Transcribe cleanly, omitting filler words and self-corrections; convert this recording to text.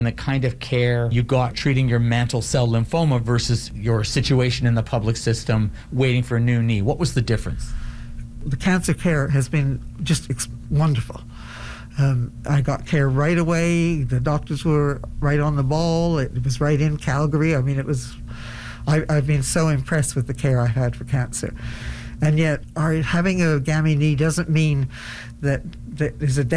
and the kind of care you got treating your mantle cell lymphoma versus your situation in the public system waiting for a new knee? What was the difference? The cancer care has been just wonderful. I got care right away. The doctors were right on the ball. It was right in Calgary. I mean, I've been so impressed with the care I had for cancer. And yet, having a gammy knee doesn't mean that there's a